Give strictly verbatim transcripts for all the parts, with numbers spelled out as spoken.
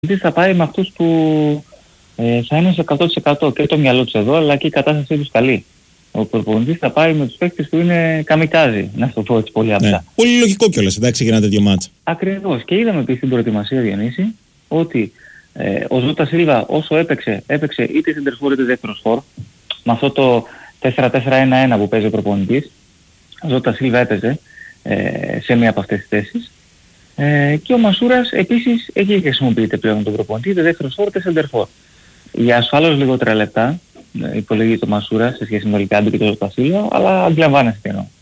θα πάει με αυτούς που ε, θα είναι σε εκατό τοις εκατό και το μυαλό τους εδώ, αλλά και η κατάστασή τους καλή. Ο προπονητής θα πάει με τους παίκτες που είναι καμικάζι, να σου το πω έτσι πολύ απλά. Ναι. Πολύ λογικό κιόλας, εντάξει, για ένα τέτοιο μάτς. Ακριβώς. Και είδαμε επίσης στην προετοιμασία, Διονύση, ότι ε, ο Ζώτα Σίλβα όσο έπαιξε, έπαιξε είτε σεντερφόρ είτε δεύτερος φορ, με αυτό το τέσσερα τέσσερα ένα ένα που παίζει ο προπονητής. Ο Ζώτα Σίλβα έπαιζε ε, σε μία από αυτές τις θέσεις. Ε, και ο Μασούρας επίσης εκεί χρησιμοποιείται πλέον τον προπονητή, είτε δεύτερος φορ είτε σεντερφόρ. Για ασφαλώς λιγότερα λεπτά ε, υπολογίζει ο Μασούρας σε σχέση με το Λικάντο και το Ζώτα Σίλβα, αλλά αντιλαμβάνεστε τι εννοώ.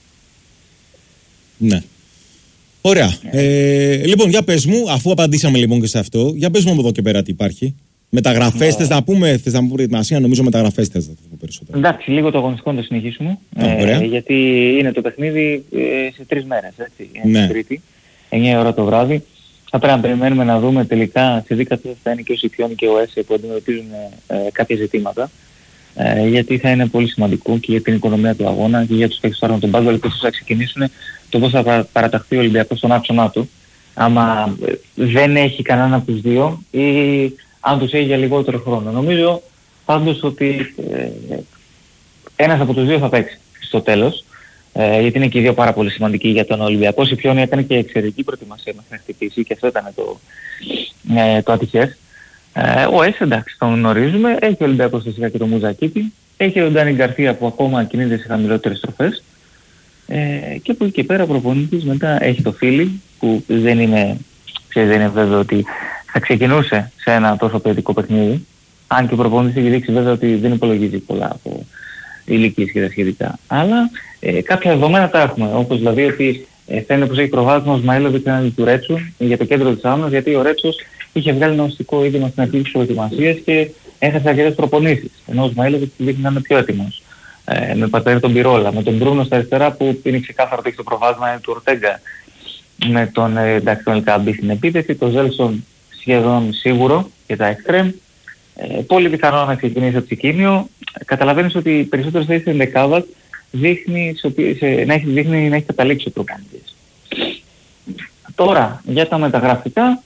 Ναι. Ωραία. Ε, λοιπόν, για πες μου, αφού απαντήσαμε λοιπόν και σε αυτό, για πες μου από εδώ και πέρα τι υπάρχει. Μεταγραφές, θες να πούμε, θες να πούμε προετοιμασία, νομίζω μεταγραφές θες να πούμε περισσότερο. Εντάξει, λίγο το αγωνιστικό να το συνεχίσουμε. Ε, γιατί είναι το παιχνίδι ε, σε τρεις μέρες, έτσι. Είναι ναι. Τρίτη, εννιά ώρα το βράδυ. Θα πρέπει να περιμένουμε να δούμε τελικά σε δίκα θα είναι και ο Σιφιόν και ο Έσε που αντιμετωπίζουν ε, κάποια ζητήματα. Ε, γιατί θα είναι πολύ σημαντικό και για την οικονομία του αγώνα και για τους παίκτες του Άρων τον Πάγκο, που θα ξεκινήσουν το πώς θα παραταχθεί ο Ολυμπιακός στον άξονά του. Άμα ε, δεν έχει κανένα από τους δύο ή αν τους έχει για λιγότερο χρόνο. Νομίζω πάντως ότι ε, ένας από τους δύο θα παίξει στο τέλος, ε, γιατί είναι και οι δύο πάρα πολύ σημαντικοί για τον Ολυμπιακό. Η Πιόνι έκανε και εξαιρετική προετοιμασία μέχρι να χτυπήσει και αυτό ήταν το, ε, το ατυχές. Ε, ο Έσ, εντάξει, τον γνωρίζουμε, έχει ο Ολυμπιακός φυσικά και το Μουζακίτη, έχει ο Ντάνι Γκαρθία που ακόμα κινείται σε χαμηλότερες στροφές, ε, και από εκεί και πέρα ο προπονητής μετά έχει το Φίλι που δεν είναι, ξέρεις, δεν είναι βέβαιο ότι θα ξεκινούσε σε ένα τόσο ποιοτικό παιχνίδι, αν και ο προπονητής έχει δείξει βέβαια ότι δεν υπολογίζει πολλά από ηλικίες και τα σχετικά. Αλλά ε, κάποια δεδομένα τα έχουμε, όπως δηλαδή ότι ε, φαίνεται πως έχει προβάδισμα ο Σμαΐλοβιτς έναντι του Ρέτσου για το κέντρο της άμυνας, γιατί ο Ρέτσος είχε βγάλει ένα οστικό είδημα στην αρχή της προετοιμασίας και έχασε αρκετές προπονήσεις, ενώ ο Σμαΐλοβιτς δείχνει να είναι πιο έτοιμος. Ε, με πατέρι τον Πυρόλα, με τον Μπρούνο στα αριστερά που είναι ξεκάθαρο ότι έχει το προβάδισμα του Ορτέγκα, με τον ε, εντάξει τον Ελκαμπή στην επίθεση, τον Ζέλσον σχεδόν σίγουρο και τα εξτρέμ. Ε, πολύ πιθανό να ξεκινήσει από Τσικίνιο. Καταλαβαίνεις ότι οι περισσότερες θέσεις της δεκάδας δείχνει, σε, να, έχει, δείχνει να έχει καταλήξει ο προπονητής. Τώρα για τα μεταγραφικά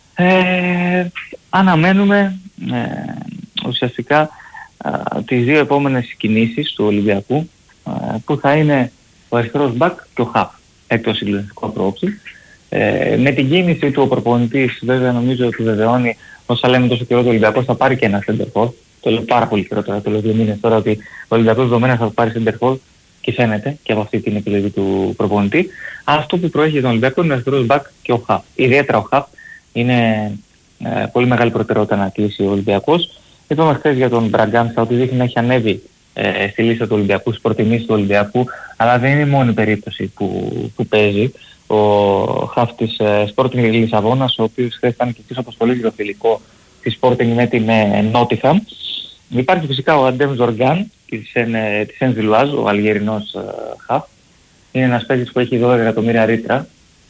ε, αναμένουμε ε, ουσιαστικά ε, τις δύο επόμενες κινήσεις του Ολυμπιακού ε, που θα είναι ο αριστερός μπακ και ο χαφ, έκτος συγκλονιστικό πρόψη. Ε, με την κίνηση του ο προπονητής βέβαια νομίζω ότι βεβαιώνει, όσα λέμε τόσο καιρό, το Ολυμπιακός θα πάρει και ένα center forward. Το λέω πάρα πολύ καιρό τώρα, το λέω δύο μήνες τώρα, ότι ο Ολυμπιακός δεδομένα θα πάρει center forward και φαίνεται και από αυτή την επιλογή του προπονητή. Αυτό που προέχει για τον Ολυμπιακό είναι ο αριστερός μπακ και ο χαφ. Ιδιαίτερα ο χαφ είναι ε, πολύ μεγάλη προτεραιότητα να κλείσει ο Ολυμπιακός. Είπαμε χθες για τον Μπραγκάνσα ότι δείχνει να έχει ανέβει ε, στη λίστα του Ολυμπιακού, στις προτιμήσεις του Ολυμπιακού, αλλά δεν είναι η μόνη περίπτωση που, που παίζει. Ο χαφ της ε, Sporting Λισαβόνας, ο οποίος χθες ήταν και της αποστολής για το φιλικό της Sporting με την ε, Νότιχαμ. Υπάρχει φυσικά ο Αντέμ Ζοργάν της Ενζιλουάζ, ο Αλγερινός ε, χαφ. Είναι ένας παίκτης που έχει δώδεκα εκατομμύρια ρήτρα,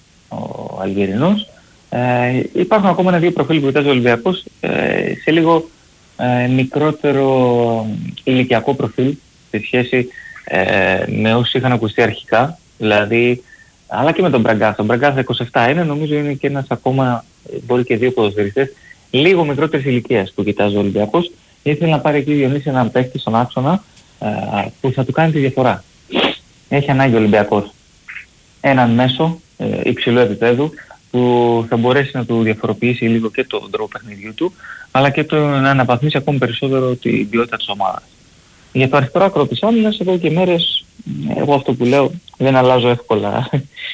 ο Αλγερινός. Ε, υπάρχουν ακόμα ένα δύο προφίλ που κοιτάζει ο Ολυμπιακός ε, σε λίγο ε, μικρότερο ηλικιακό προφίλ σε σχέση ε, με όσους είχαν ακουστεί αρχικά, δηλαδή, αλλά και με τον Μπραγκάθα. Ο Μπραγκάθα είκοσι επτά είναι, νομίζω είναι και ένας ακόμα, μπορεί και δύο ποδοσφαιριστές, λίγο μικρότερης ηλικίας που κοιτάζει ο Ολυμπιακός, γιατί θέλει να πάρει εκεί Διονύση έναν παίκτη στον άξονα ε, που θα του κάνει τη διαφορά. Έχει ανάγκη ο Ολυμπιακός έναν μέσο ε, υψηλού επίπεδου που θα μπορέσει να του διαφοροποιήσει λίγο και τον τρόπο παιχνιδιού του, αλλά και το να αναβαθμίσει ακόμη περισσότερο την ποιότητα της ομάδας. Για το αριστερό άκρο της άμυνας, εδώ και μέρες, εγώ αυτό που λέω, δεν αλλάζω εύκολα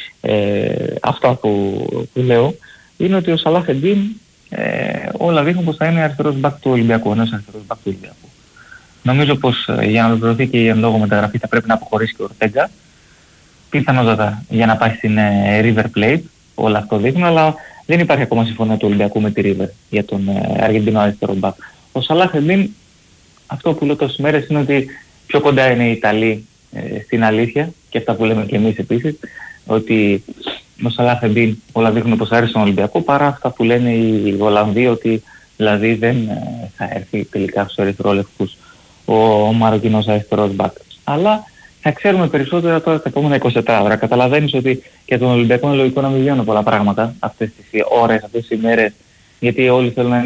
ε, αυτά που, που λέω, είναι ότι ο Σαλάχ Εντίν ε, όλα δείχνουν πως θα είναι αριστερός μπακ του Ολυμπιακού, ένας αριστερός μπακ του Ολυμπιακού. Νομίζω πως ε, για να ολοκληρωθεί και η εν λόγω μεταγραφή θα πρέπει να αποχωρήσει και ο Ορτέγκα, πιθανότατα για να πάει στην ε, River Plate, όλα αυτό δείχνουν, αλλά δεν υπάρχει ακόμα συμφωνία του Ολυμπιακού με τη River για τον ε, Αργεντινό αριστερό μπακ. Ο Σαλάχ Εντίν, αυτό που λέω τόσες μέρες είναι ότι πιο κοντά είναι οι Ιταλοί ε, στην αλήθεια και αυτά που λέμε και εμείς επίσης, ότι ο Σαλάχ Εντίν όλα δείχνουν πως άρεσε στον Ολυμπιακό, παρά αυτά που λένε οι Ολλανδοί, ότι δηλαδή δεν ε, θα έρθει τελικά στους ερυθρόλευκους ο, ο Μαροκινός αριστερός μπακ. Αλλά θα ξέρουμε περισσότερα τώρα τα επόμενα είκοσι τέσσερις ώρα. Καταλαβαίνεις ότι για τον Ολυμπιακό είναι λογικό να μην βγαίνουν πολλά πράγματα αυτές τις ώρες, αυτές τις ημέρες γιατί όλοι θέλουν να